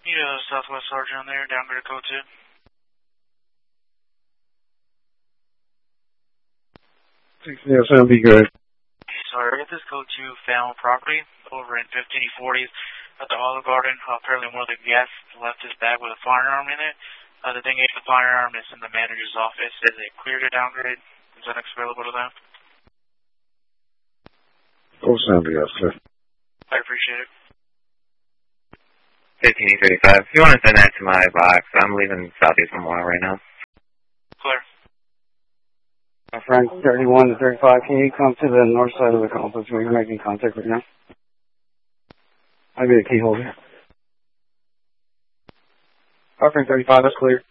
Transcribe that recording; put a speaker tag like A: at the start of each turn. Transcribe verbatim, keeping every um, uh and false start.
A: Yeah, Southwest Sergeant there, downgrade code two.
B: Yes, that'll be good.
A: Sorry, I got this code two found property over in fifteen forty at the Olive Garden. Uh, apparently one of the guests left his bag with a firearm in it. Uh, the thing is, the firearm is in the manager's office. Is it clear to downgrade? Is that available to them?
B: Oh, sound yes, sir.
A: I appreciate it.
C: fifteen thirty-five. If you want to send that to my box, I'm leaving Southeast Memorial right now.
A: Clear.
B: My friend, thirty-one to thirty-five, can you come to the north side of the complex where you're making contact right now? I'll be the key holder. My friend, thirty-five, that's clear.